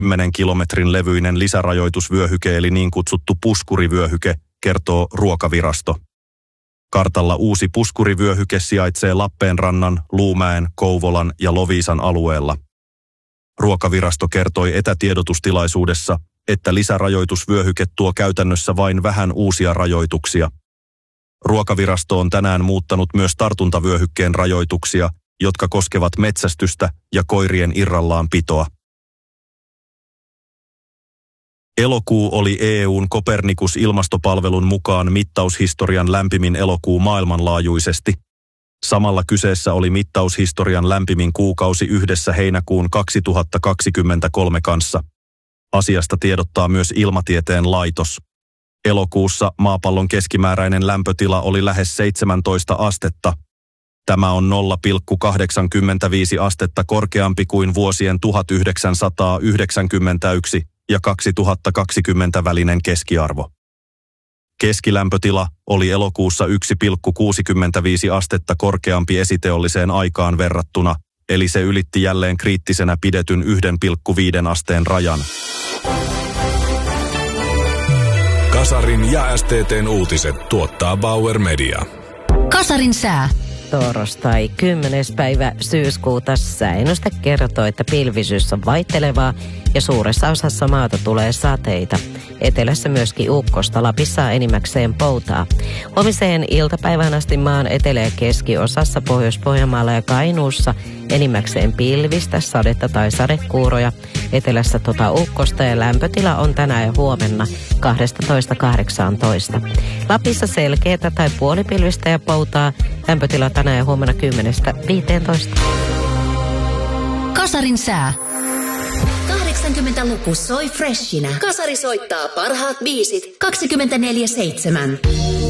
10 kilometrin levyinen lisärajoitusvyöhyke eli niin kutsuttu puskurivyöhyke, kertoo Ruokavirasto. Kartalla uusi puskurivyöhyke sijaitsee Lappeenrannan, Luumäen, Kouvolan ja Loviisan alueella. Ruokavirasto kertoi etätiedotustilaisuudessa, että lisärajoitusvyöhyke tuo käytännössä vain vähän uusia rajoituksia. Ruokavirasto on tänään muuttanut myös tartuntavyöhykkeen rajoituksia, jotka koskevat metsästystä ja koirien irrallaan pitoa. Elokuu oli EU:n Copernicus-ilmastopalvelun mukaan mittaushistorian lämpimin elokuu maailmanlaajuisesti. Samalla kyseessä oli mittaushistorian lämpimin kuukausi yhdessä heinäkuun 2023 kanssa. Asiasta tiedottaa myös Ilmatieteen laitos. Elokuussa maapallon keskimääräinen lämpötila oli lähes 17 astetta. Tämä on 0,85 astetta korkeampi kuin vuosien 1991 ja 2020 välinen keskiarvo. Keskilämpötila oli elokuussa 1,65 astetta korkeampi esiteolliseen aikaan verrattuna, eli se ylitti jälleen kriittisenä pidetyn 1,5 asteen rajan. Kasarin ja STT:n uutiset tuottaa Bauer Media. Kasarin sää. Torstai 10. päivä syyskuuta sääennuste kertoo, että pilvisyys on vaihtelevaa ja suuressa osassa maata tulee sateita. Etelässä myöskin ukkosta, Lapissa enimmäkseen poutaa. Huomiseen iltapäivään asti maan etelä- ja keskiosassa, Pohjois-Pohjanmaalla ja Kainuussa enimmäkseen pilvistä, sadetta tai sadekuuroja. Etelässä ukkosta ja lämpötila on tänään ja huomenna 12–18. Lapissa selkeätä tai puolipilvistä ja poutaa. Lämpötila tänään ja huomenna 10–15. Kasarin sää. 80-luku soi freshinä. Kasari soittaa parhaat biisit 24/7.